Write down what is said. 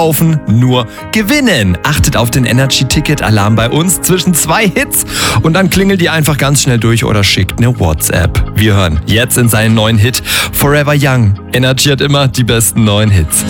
kaufen, nur gewinnen. Achtet auf den Energy-Ticket-Alarm bei uns zwischen 2 Hits und dann klingelt ihr einfach ganz schnell durch oder schickt eine WhatsApp. Wir hören jetzt in seinen neuen Hit Forever Young. Energy hat immer die besten neuen Hits.